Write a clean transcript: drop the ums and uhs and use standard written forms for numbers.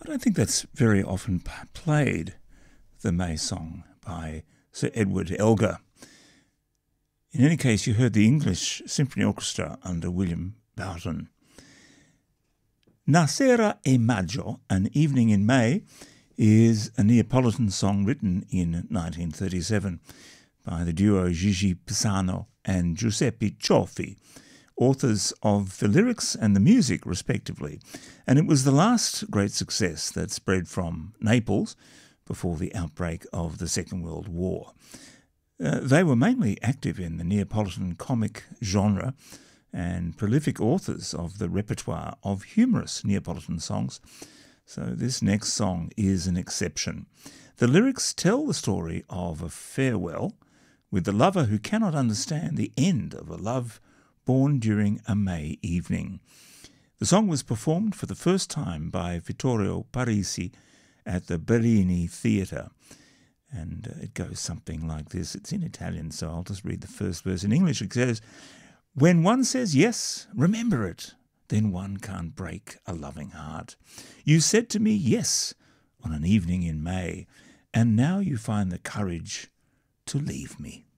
I don't think that's very often played, the May song by Sir Edward Elgar. In any case, you heard the English Symphony Orchestra under William Boughton. Nasera e Maggio, An Evening in May, is a Neapolitan song written in 1937 by the duo Gigi Pisano and Giuseppe Cioffi, authors of the lyrics and the music, respectively. And it was the last great success that spread from Naples before the outbreak of the Second World War. They were mainly active in the Neapolitan comic genre and prolific authors of the repertoire of humorous Neapolitan songs. So this next song is an exception. The lyrics tell the story of a farewell with the lover who cannot understand the end of a love born during a May evening. The song was performed for the first time by Vittorio Parisi at the Bellini Theatre. And it goes something like this. It's in Italian, so I'll just read the first verse. In English it says, "When one says yes, remember it, then one can't break a loving heart. You said to me yes on an evening in May, and now you find the courage to leave me."